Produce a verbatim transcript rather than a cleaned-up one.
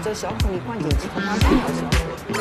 者小孔里灌顶及头发干扰的时候，